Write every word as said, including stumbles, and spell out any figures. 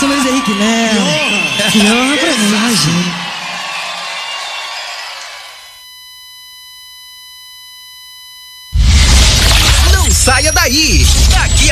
Abração, Luiz Henrique Léo. Que honra pra mim, imagina. Não saia daí. Daqui a